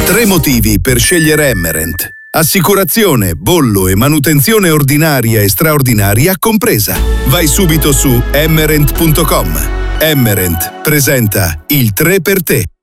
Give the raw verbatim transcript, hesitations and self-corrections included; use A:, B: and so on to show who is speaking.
A: Tre motivi per scegliere Emmerent. Assicurazione, bollo e manutenzione ordinaria e straordinaria compresa. Vai subito su emmerent punto com. Emmerent presenta il tre per te.